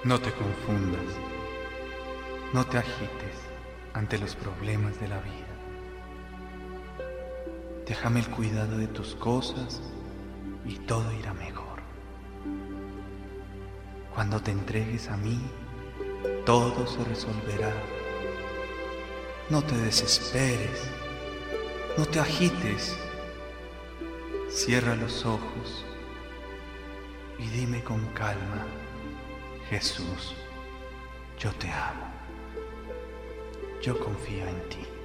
No te confundas, no te agites ante los problemas de la vida. Déjame el cuidado de tus cosas y todo irá mejor. Cuando te entregues a mí, todo se resolverá. No te desesperes, no te agites. Cierra los ojos y dime con calma: Jesús, yo te amo, yo confío en ti.